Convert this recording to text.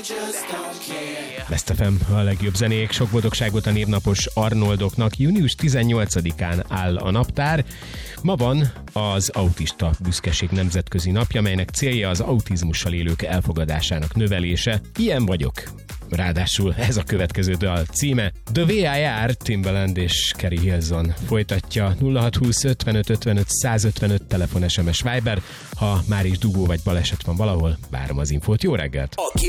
Best FM, a legjobb zenék, sok boldogságot a névnapos Arnoldoknak. Június 18-án áll a naptár. Ma van az autista büszkeség nemzetközi napja, melynek célja az autizmussal élők elfogadásának növelése. Ilyen vagyok. Ráadásul ez a következő dal címe. The Way I R, Timbaland és Keri Hilson folytatja. 0620 55 55 155 telefon, SMS, Viber. Ha már is dugó vagy baleset van valahol, várom az infót. Jó reggelt!